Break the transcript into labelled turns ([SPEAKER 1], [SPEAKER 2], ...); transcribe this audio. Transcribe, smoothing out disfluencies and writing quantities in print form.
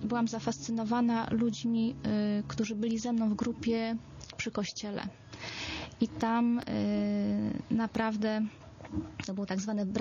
[SPEAKER 1] byłam zafascynowana ludźmi, którzy byli ze mną w grupie przy kościele. I tam naprawdę to był tak zwany